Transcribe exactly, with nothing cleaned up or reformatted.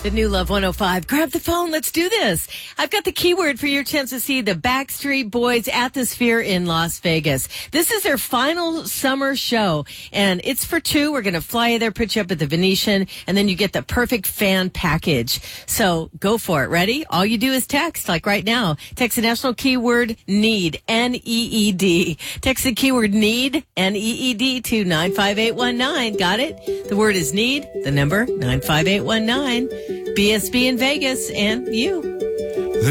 The new Love one oh five. Grab the phone. Let's do this. I've got the keyword for your chance to see the Backstreet Boys at the Sphere in Las Vegas. This is their final summer show, and it's for two. We're going to fly you there, put you up at the Venetian, and then you get the perfect fan package. So go for it. Ready? All you do is text, like right now. Text the national keyword NEED, N E E D. Text the keyword NEED, N E E D, to nine five eight one nine. Got it? The word is NEED, the number nine five eight one nine. B S B in Vegas, and you.